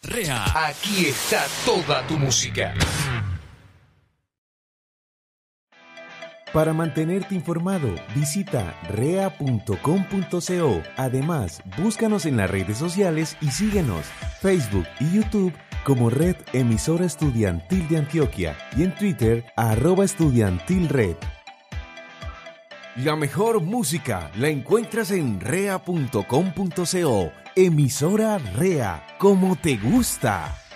Rea. Aquí está toda tu música. Para mantenerte informado, visita rea.com.co. Además, búscanos en las redes sociales y síguenos, Facebook y YouTube como Red Emisora Estudiantil de Antioquia y en Twitter @estudiantilred. La mejor música la encuentras en rea.com.co. Emisora Rea, como te gusta.